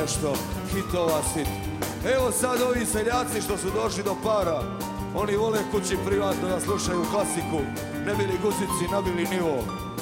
nešto hitova sit. Evo sad ovi seljaci što su došli do para, oni vole kući privatno da slušaju klasiku, ne bili guzici nabili nivo.